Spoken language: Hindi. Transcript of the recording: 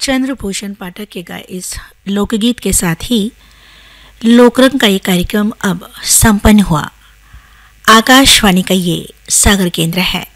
चंद्रभूषण पाठक के गाए इस लोकगीत के साथ ही लोकरंग का ये कार्यक्रम अब संपन्न हुआ। आकाशवाणी का ये सागर केंद्र है।